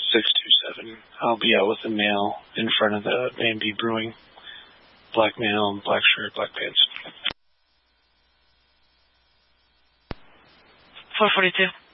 627. I'll be out with a male in front of the A&B Brewing. Black male, black shirt, black pants. 442.